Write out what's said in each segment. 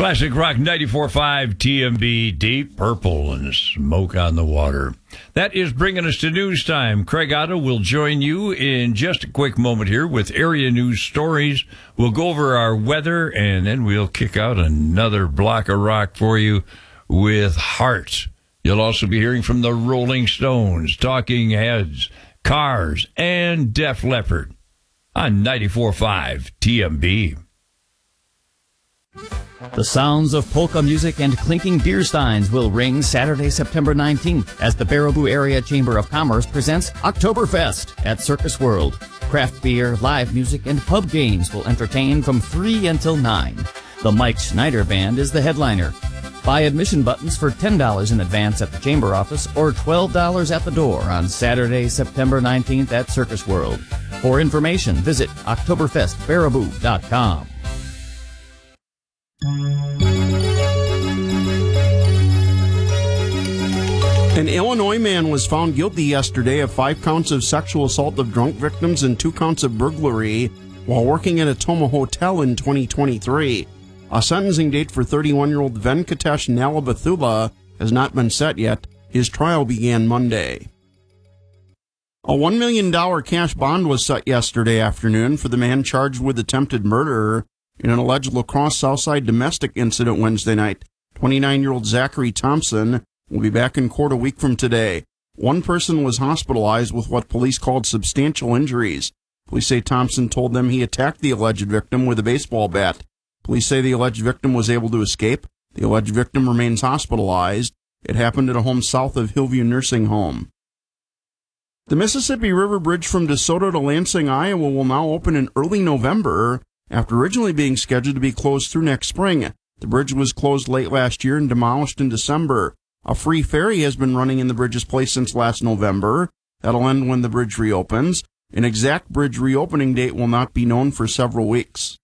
Classic Rock 94.5 TMB, Deep Purple and Smoke on the Water. That is bringing us to news time. Craig Otto will join you in just a quick moment here with area news stories. We'll go over our weather, and then we'll kick out another block of rock for you with Heart. You'll also be hearing from the Rolling Stones, Talking Heads, Cars, and Def Leppard on 94.5 TMB. The sounds of polka music and clinking beer steins will ring Saturday, September 19th as the Baraboo Area Chamber of Commerce presents Oktoberfest at Circus World. Craft beer, live music, and pub games will entertain from 3 until 9. The Mike Schneider Band is the headliner. Buy admission buttons for $10 in advance at the Chamber office or $12 at the door on Saturday, September 19th at Circus World. For information, visit OktoberfestBaraboo.com. An Illinois man was found guilty yesterday of 5 counts of sexual assault of drunk victims and 2 counts of burglary while working at a Toma hotel in 2023. A sentencing date for 31-year-old Venkatesh Nalabathula has not been set yet. His trial began Monday. A $1 million cash bond was set yesterday afternoon for the man charged with attempted murder in an alleged La Crosse Southside domestic incident Wednesday night. 29-year-old Zachary Thompson will be back in court a week from today. One person was hospitalized with what police called substantial injuries. Police say Thompson told them he attacked the alleged victim with a baseball bat. Police say the alleged victim was able to escape. The alleged victim remains hospitalized. It happened at a home south of Hillview Nursing Home. The Mississippi River Bridge from DeSoto to Lansing, Iowa will now open in early November after originally being scheduled to be closed through next spring. The bridge was closed late last year and demolished in December. A free ferry has been running in the bridge's place since last November. That'll end when the bridge reopens. An exact bridge reopening date will not be known for several weeks.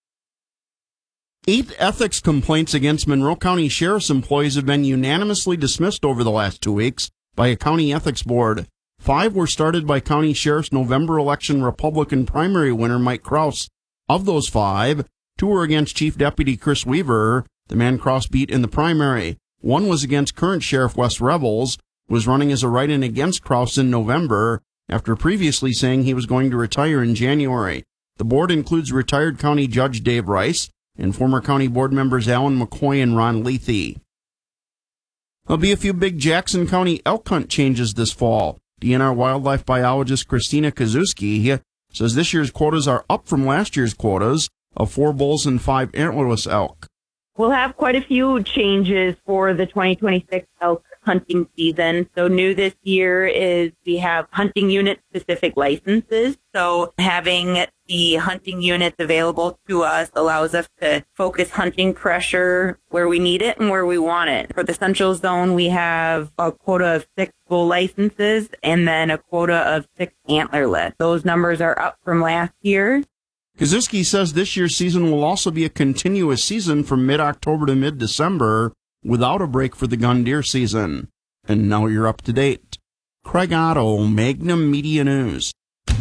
8 ethics complaints against Monroe County Sheriff's employees have been unanimously dismissed over the last 2 weeks by a county ethics board. 5 were started by County Sheriff's November election Republican primary winner Mike Kraus. Of those 5, 2 were against Chief Deputy Chris Weaver, the man Kraus beat in the primary. 1 was against current Sheriff Wes Rebels, who was running as a write-in against Kraus in November, after previously saying he was going to retire in January. The board includes retired County Judge Dave Rice and former County Board members Alan McCoy and Ron Lethe. There'll be a few big Jackson County elk hunt changes this fall. DNR wildlife biologist Christina Kazuski says this year's quotas are up from last year's quotas of 4 bulls and 5 antlerless elk. We'll have quite a few changes for the 2026 elk hunting season. So new this year is we have hunting unit specific licenses. So having the hunting units available to us allows us to focus hunting pressure where we need it and where we want it. For the Central Zone, we have a quota of 6 bull licenses and then a quota of 6 antlerless. Those numbers are up from last year. Kazuski says this year's season will also be a continuous season from mid-October to mid-December without a break for the gun deer season. And now you're up to date. Craig Otto, Magnum Media News.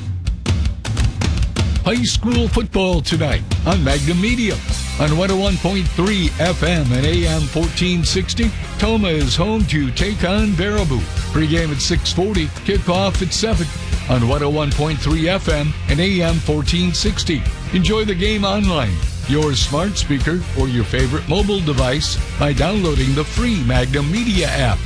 High school football tonight on Magnum Media. On 101.3 FM and AM 1460, Toma is home to take on Baraboo. Pre-game at 6:40, kickoff at 7 on 101.3 FM and AM 1460. Enjoy the game online, your smart speaker, or your favorite mobile device by downloading the free Magnum Media app.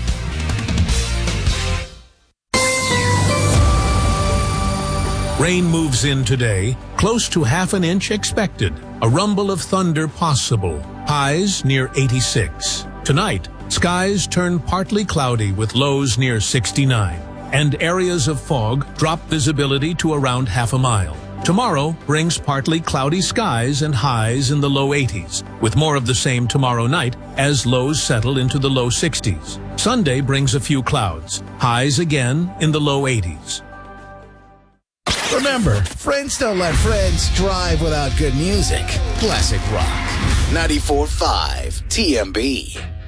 Rain moves in today, close to half an inch expected. A rumble of thunder possible. Highs near 86. Tonight, skies turn partly cloudy with lows near 69. And areas of fog drop visibility to around half a mile. Tomorrow brings partly cloudy skies and highs in the low 80s, with more of the same tomorrow night as lows settle into the low 60s. Sunday brings a few clouds. Highs again in the low 80s. Remember, friends don't let friends drive without good music. Classic Rock 94.5 TMB.